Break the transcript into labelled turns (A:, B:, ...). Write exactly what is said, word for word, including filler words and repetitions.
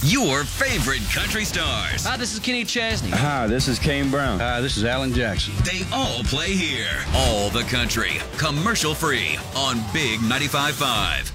A: Your favorite country stars.
B: Hi, this is Kenny Chesney.
C: Hi, this is Kane Brown.
D: Hi, this is Alan Jackson.
A: They all play here. All the country, commercial free on Big ninety-five point five.